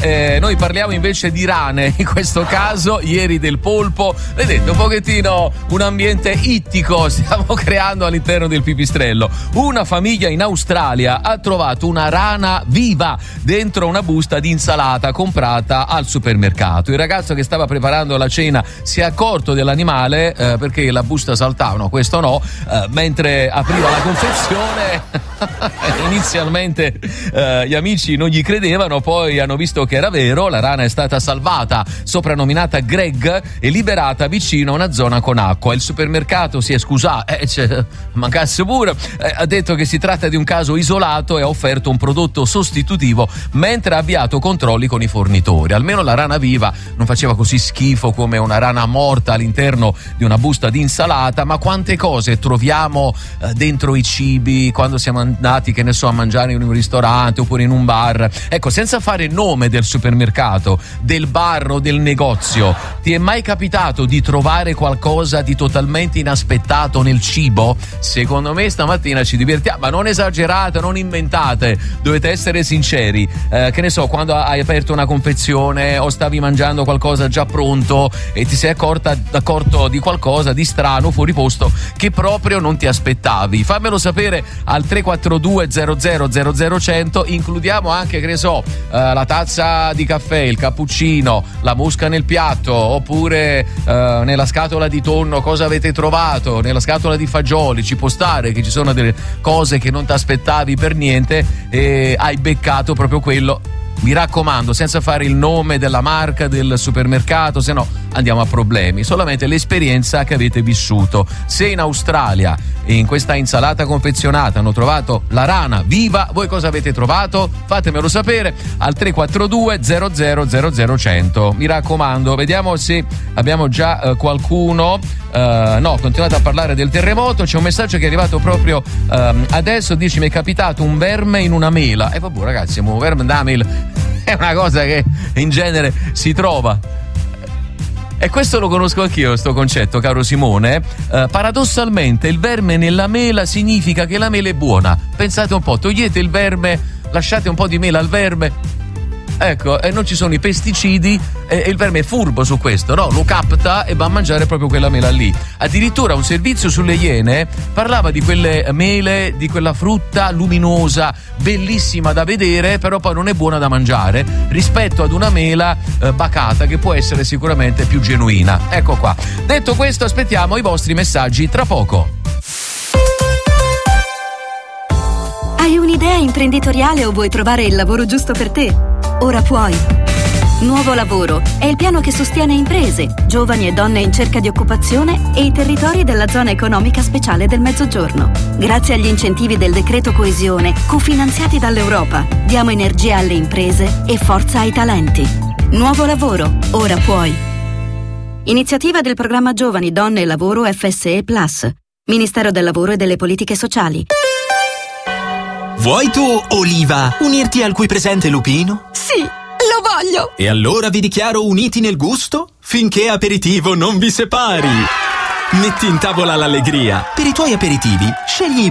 Noi parliamo invece di rane, in questo caso ieri del polpo. Vedete, un pochettino un ambiente ittico stiamo creando all'interno del pipistrello. Una famiglia in Australia ha trovato una rana viva dentro una busta di insalata comprata al supermercato. Il ragazzo che stava preparando la cena si è accorto dell'animale perché la busta saltava, no, questo no, mentre apriva la confezione. Inizialmente gli amici non gli credevano, poi hanno visto che era vero. La rana è stata salvata, soprannominata Greg, e liberata vicino a una zona con acqua. Il supermercato si è scusato, mancasse pure, ha detto che si tratta di un caso isolato e ha offerto un prodotto sostitutivo mentre ha avviato controlli con i fornitori. Almeno la rana viva non faceva così schifo come una rana morta all'interno di una busta di insalata. Ma quante cose troviamo dentro i cibi quando siamo andati, che ne so, a mangiare in un ristorante oppure in un bar. Ecco, senza fare il nome del supermercato, del bar o del negozio, ti è mai capitato di trovare qualcosa di totalmente inaspettato nel cibo? Secondo me stamattina ci divertiamo, ma non esagerate, non inventate, dovete essere sinceri. Che ne so, quando hai aperto una confezione o stavi mangiando qualcosa già pronto e ti sei accorto di qualcosa di strano, fuori posto, che proprio non ti aspettavi. Fammelo sapere al 342 00 100. Includiamo anche, che ne so, la tazza di caffè, il cappuccino, la mosca nel piatto, oppure nella scatola di tonno cosa avete trovato, nella scatola di fagioli. Ci può stare che ci sono delle cose che non ti aspettavi per niente e hai beccato proprio quello. Mi raccomando, senza fare il nome della marca del supermercato, se no andiamo a problemi. Solamente l'esperienza che avete vissuto. Se in Australia in questa insalata confezionata hanno trovato la rana viva, voi cosa avete trovato? Fatemelo sapere al 342 00 100. Mi raccomando, vediamo se abbiamo già qualcuno. No, continuate a parlare del terremoto. C'è un messaggio che è arrivato proprio adesso. Dice: mi è capitato un verme in una mela. E vabbè, ragazzi, un verme da mela è una cosa che in genere si trova. E questo lo conosco anch'io, questo concetto, caro Simone. Paradossalmente il verme nella mela significa che la mela è buona. Pensate un po', togliete il verme, lasciate un po' di mela al verme, ecco, e non ci sono i pesticidi, e il verme è furbo su questo, no? Lo capta e va a mangiare proprio quella mela lì. Addirittura un servizio sulle Iene parlava di quelle mele, di quella frutta luminosa, bellissima da vedere, però poi non è buona da mangiare rispetto ad una mela bacata, che può essere sicuramente più genuina. Ecco qua. Detto questo, aspettiamo i vostri messaggi tra poco. Hai un'idea imprenditoriale o vuoi trovare il lavoro giusto per te? Ora puoi. Nuovo Lavoro è il piano che sostiene imprese, giovani e donne in cerca di occupazione e i territori della zona economica speciale del Mezzogiorno. Grazie agli incentivi del decreto coesione, cofinanziati dall'Europa, diamo energia alle imprese e forza ai talenti. Nuovo Lavoro, ora puoi. Iniziativa del programma Giovani, Donne e Lavoro FSE Plus, Ministero del Lavoro e delle Politiche Sociali. Vuoi tu, Oliva, unirti al qui presente Lupino? Sì, lo voglio! E allora vi dichiaro uniti nel gusto finché aperitivo non vi separi. Metti in tavola l'allegria. Per i tuoi aperitivi, scegli